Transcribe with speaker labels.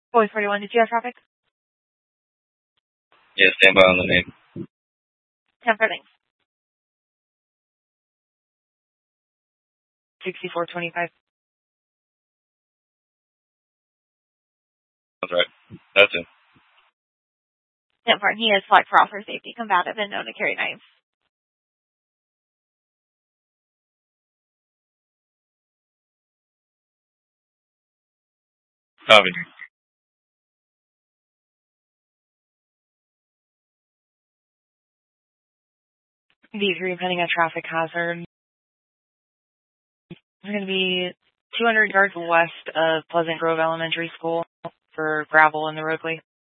Speaker 1: Boys 41, did you have traffic?
Speaker 2: Yeah, stand by on the name.
Speaker 1: 10 for things. 6425.
Speaker 2: That's right. That's it.
Speaker 1: 10 for, he is flagged for officer safety, combative, and known to carry knives.
Speaker 2: Copy.
Speaker 1: D3 pending a traffic hazard. It's going to be 200 yards west of Pleasant Grove Elementary School for gravel in the roadway.